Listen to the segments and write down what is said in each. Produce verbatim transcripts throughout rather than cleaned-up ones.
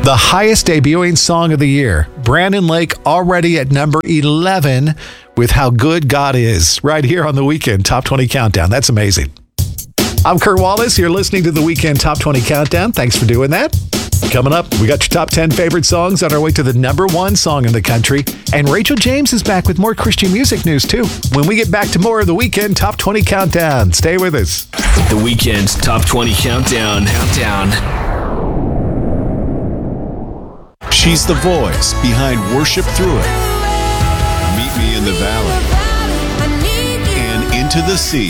The highest debuting song of the year, Brandon Lake already at number eleven with How Good God Is, right here on the Weekend Top twenty Countdown. That's amazing. I'm Kurt Wallace. You're listening to the Weekend Top twenty Countdown. Thanks for doing that. Coming up, we got your top ten favorite songs on our way to the number one song in the country. And Rachel James is back with more Christian music news, too. When we get back to more of the Weekend Top twenty Countdown, stay with us. The Weekend Top twenty Countdown. Countdown. She's the voice behind Worship Through It, Meet Me in the Valley, and Into the Sea.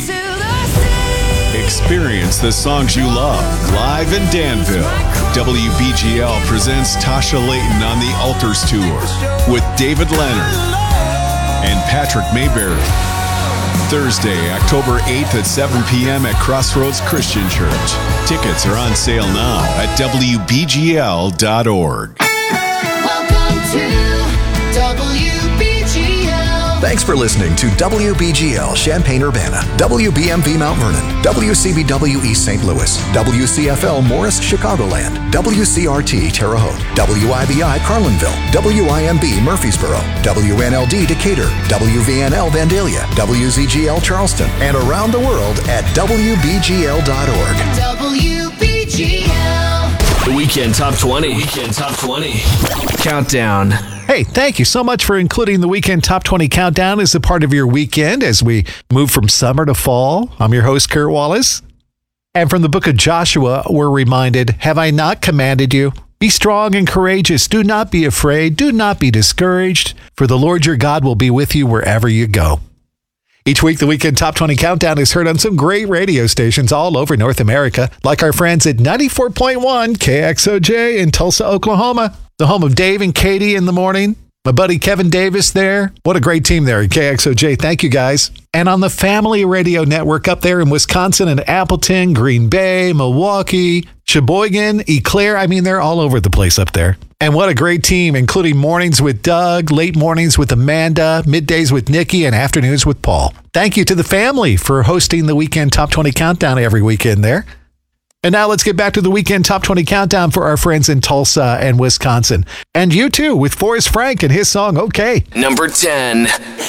Experience the songs you love live in Danville. W B G L presents Tasha Layton on the Altars Tour with David Leonard and Patrick Mayberry. Thursday, October eighth at seven p.m. at Crossroads Christian Church. Tickets are on sale now at W B G L dot org. Welcome to W B G L. Thanks for listening to W B G L Champaign-Urbana, W B M V Mount Vernon, W C B W East Saint Louis, W C F L Morris Chicagoland, W C R T Terre Haute, W I B I Carlinville, W I M B Murfreesboro, W N L D Decatur, W V N L Vandalia, W Z G L Charleston, and around the world at W B G L dot org. W B G L. The Weekend Top twenty. Weekend Top twenty. Countdown. Hey, thank you so much for including the Weekend Top twenty Countdown as a part of your weekend as we move from summer to fall. I'm your host, Kurt Wallace. And from the book of Joshua, we're reminded, have I not commanded you? Be strong and courageous. Do not be afraid. Do not be discouraged, for the Lord your God will be with you wherever you go. Each week, the Weekend Top twenty Countdown is heard on some great radio stations all over North America, like our friends at ninety-four point one K X O J in Tulsa, Oklahoma, the home of Dave and Katie in the morning. My buddy Kevin Davis there. What a great team there at K X O J. Thank you, guys. And on the Family Radio Network up there in Wisconsin and Appleton, Green Bay, Milwaukee, Sheboygan, Eau Claire. I mean, they're all over the place up there. And what a great team, including mornings with Doug, late mornings with Amanda, middays with Nikki, and afternoons with Paul. Thank you to the family for hosting the Weekend Top twenty Countdown every weekend there. And now let's get back to the Weekend Top twenty Countdown for our friends in Tulsa and Wisconsin. And you too, with Forrest Frank and his song, Okay. Number ten.